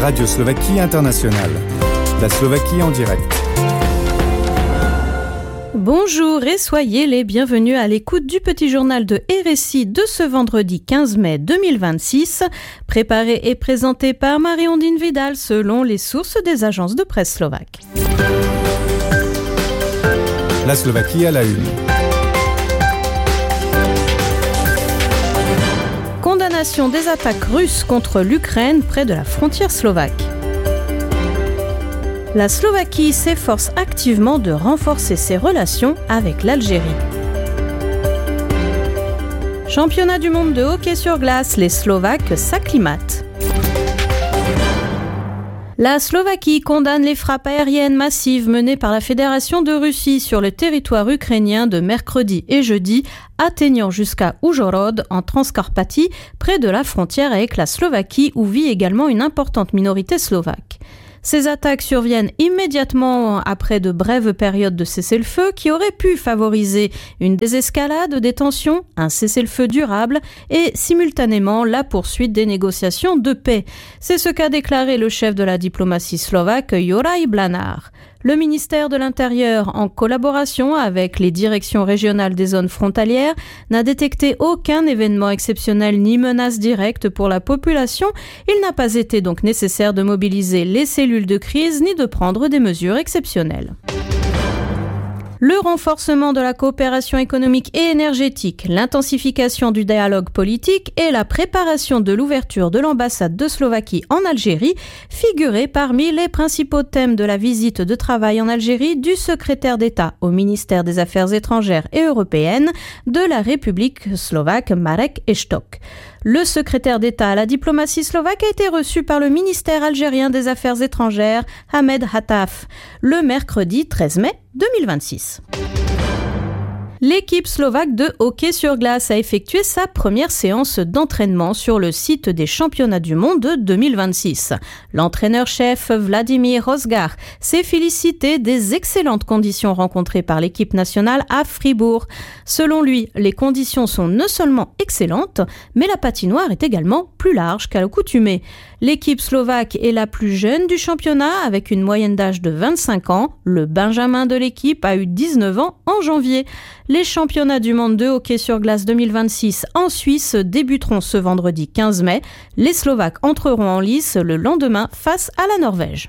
Radio Slovaquie Internationale. La Slovaquie en direct. Bonjour et soyez les bienvenus à l'écoute du petit journal de RSI de ce vendredi 15 mai 2026, préparé et présenté par Marie-Ondine Vidal selon les sources des agences de presse slovaques. La Slovaquie à la une. Condamnation des attaques russes contre l'Ukraine près de la frontière slovaque. La Slovaquie s'efforce activement de renforcer ses relations avec l'Algérie. Championnat du monde de hockey sur glace, les Slovaques s'acclimatent. La Slovaquie condamne les frappes aériennes massives menées par la Fédération de Russie sur le territoire ukrainien de mercredi et jeudi, atteignant jusqu'à Užhorod en Transcarpathie, près de la frontière avec la Slovaquie où vit également une importante minorité slovaque. Ces attaques surviennent immédiatement après de brèves périodes de cessez-le-feu qui auraient pu favoriser une désescalade des tensions, un cessez-le-feu durable et simultanément la poursuite des négociations de paix. C'est ce qu'a déclaré le chef de la diplomatie slovaque, Juraj Blanár. Le ministère de l'Intérieur, en collaboration avec les directions régionales des zones frontalières, n'a détecté aucun événement exceptionnel ni menace directe pour la population. Il n'a pas été donc nécessaire de mobiliser les cellules de crise ni de prendre des mesures exceptionnelles. Le renforcement de la coopération économique et énergétique, l'intensification du dialogue politique et la préparation de l'ouverture de l'ambassade de Slovaquie en Algérie figuraient parmi les principaux thèmes de la visite de travail en Algérie du secrétaire d'État au ministère des Affaires étrangères et européennes de la République slovaque Marek Eštok. Le secrétaire d'État à la diplomatie slovaque a été reçu par le ministère algérien des Affaires étrangères, Ahmed Hattaf, le mercredi 13 mai 2026. L'équipe slovaque de hockey sur glace a effectué sa première séance d'entraînement sur le site des championnats du monde 2026. L'entraîneur-chef Vladimír Rozgar s'est félicité des excellentes conditions rencontrées par l'équipe nationale à Fribourg. Selon lui, les conditions sont non seulement excellentes, mais la patinoire est également plus large qu'à l'accoutumée. L'équipe slovaque est la plus jeune du championnat avec une moyenne d'âge de 25 ans. Le benjamin de l'équipe a eu 19 ans en janvier. Les championnats du monde de hockey sur glace 2026 en Suisse débuteront ce vendredi 15 mai. Les Slovaques entreront en lice le lendemain face à la Norvège.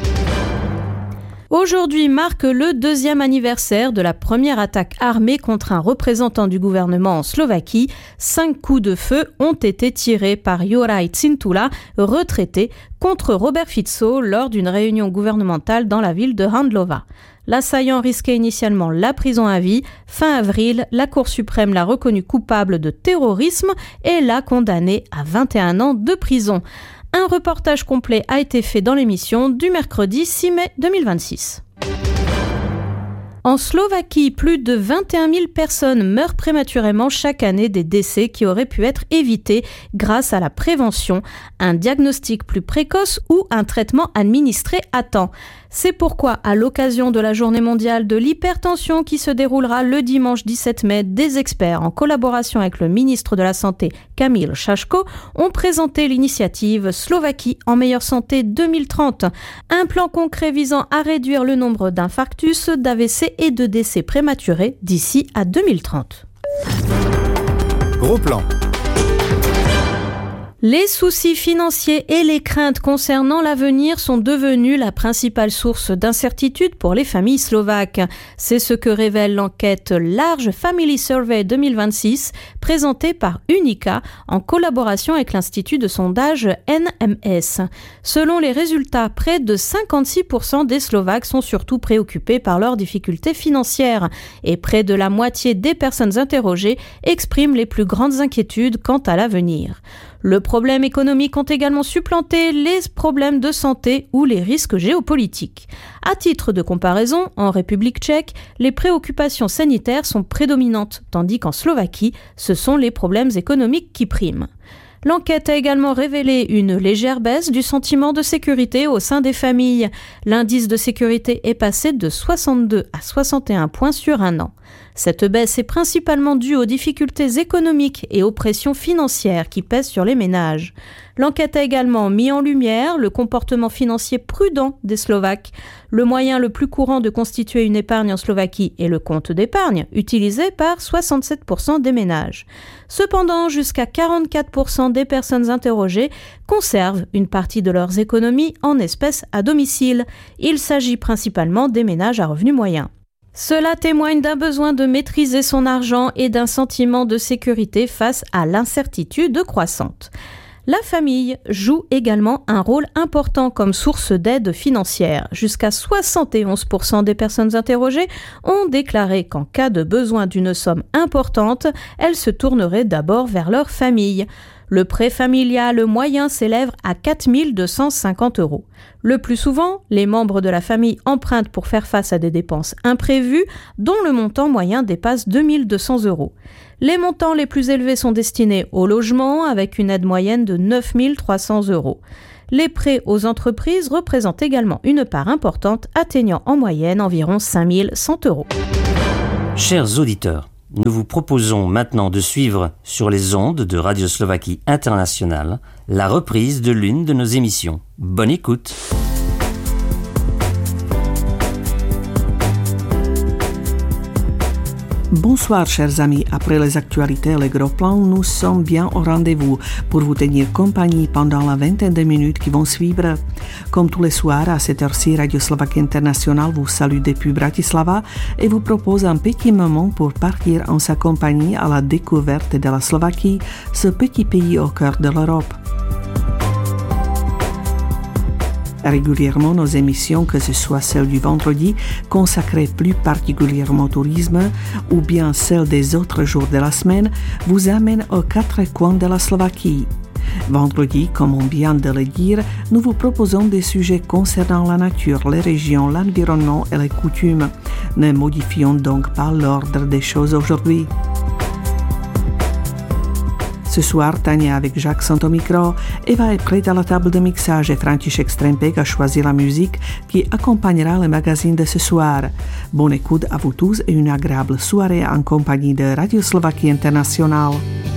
Aujourd'hui marque le 2e anniversaire de la première attaque armée contre un représentant du gouvernement en Slovaquie. 5 coups de feu ont été tirés par Juraj Cintula, retraité, contre Robert Fico lors d'une réunion gouvernementale dans la ville de Handlova. L'assaillant risquait initialement la prison à vie. Fin avril, la Cour suprême l'a reconnu coupable de terrorisme et l'a condamné à 21 ans de prison. Un reportage complet a été fait dans l'émission du mercredi 6 mai 2026. En Slovaquie, plus de 21 000 personnes meurent prématurément chaque année des décès qui auraient pu être évités grâce à la prévention, un diagnostic plus précoce ou un traitement administré à temps. C'est pourquoi, à l'occasion de la Journée mondiale de l'hypertension qui se déroulera le dimanche 17 mai, des experts, en collaboration avec le ministre de la Santé, Kamil Šaško, ont présenté l'initiative Slovaquie en meilleure santé 2030, un plan concret visant à réduire le nombre d'infarctus, d'AVC et de décès prématurés d'ici à 2030. Gros plan. Les soucis financiers et les craintes concernant l'avenir sont devenus la principale source d'incertitude pour les familles slovaques. C'est ce que révèle l'enquête Large Family Survey 2026 présentée par Unica en collaboration avec l'institut de sondage NMS. Selon les résultats, près de 56% des Slovaques sont surtout préoccupés par leurs difficultés financières et près de la moitié des personnes interrogées expriment les plus grandes inquiétudes quant à l'avenir. Le problème économique ont également supplanté les problèmes de santé ou les risques géopolitiques. À titre de comparaison, en République tchèque, les préoccupations sanitaires sont prédominantes, tandis qu'en Slovaquie, ce sont les problèmes économiques qui priment. L'enquête a également révélé une légère baisse du sentiment de sécurité au sein des familles. L'indice de sécurité est passé de 62 à 61 points sur un an. Cette baisse est principalement due aux difficultés économiques et aux pressions financières qui pèsent sur les ménages. L'enquête a également mis en lumière le comportement financier prudent des Slovaques. Le moyen le plus courant de constituer une épargne en Slovaquie est le compte d'épargne, utilisé par 67% des ménages. Cependant, jusqu'à 44% des personnes interrogées conservent une partie de leurs économies en espèces à domicile. Il s'agit principalement des ménages à revenus moyens. Cela témoigne d'un besoin de maîtriser son argent et d'un sentiment de sécurité face à l'incertitude croissante. La famille joue également un rôle important comme source d'aide financière. Jusqu'à 71% des personnes interrogées ont déclaré qu'en cas de besoin d'une somme importante, elles se tourneraient d'abord vers leur famille. Le prêt familial moyen s'élève à 4 250 €. Le plus souvent, les membres de la famille empruntent pour faire face à des dépenses imprévues, dont le montant moyen dépasse 2 200 €. Les montants les plus élevés sont destinés au logement, avec une aide moyenne de 9 300 €. Les prêts aux entreprises représentent également une part importante, atteignant en moyenne environ 5 100 €. Chers auditeurs, nous vous proposons maintenant de suivre sur les ondes de Radio Slovaquie Internationale la reprise de l'une de nos émissions. Bonne écoute! Bonsoir chers amis, après les actualités et les gros plans, nous sommes bien au rendez-vous pour vous tenir compagnie pendant la vingtaine de minutes qui vont suivre. Comme tous les soirs, à cette heure-ci, Radio Slovaquie Internationale vous salue depuis Bratislava et vous propose un petit moment pour partir en sa compagnie à la découverte de la Slovaquie, ce petit pays au cœur de l'Europe. Régulièrement, nos émissions, que ce soit celle du vendredi, consacrées plus particulièrement au tourisme, ou bien celle des autres jours de la semaine, vous amènent aux quatre coins de la Slovaquie. Vendredi, comme on vient de le dire, nous vous proposons des sujets concernant la nature, les régions, l'environnement et les coutumes. Ne modifions donc pas l'ordre des choses aujourd'hui. Ce soir, Tania avec Jacques sont au micro, Eva est prête à la table de mixage et František Strempek a choisi la musique qui accompagnera le magazine de ce soir. Bonne écoute à vous tous et une agréable soirée en compagnie de Radio Slovaquie Internationale.